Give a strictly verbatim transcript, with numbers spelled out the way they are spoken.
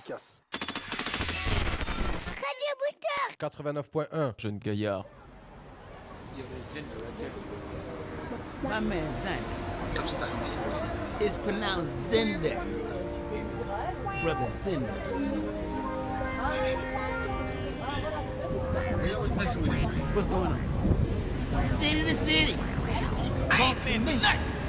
efficace. Radio Booster quatre-vingt-neuf point un. Jeune gaillard. My man Xander. Don't stop messing with him. It's pronounced Zender. Brother Zender. We always messing with him. What's going on? City to city. Bump me.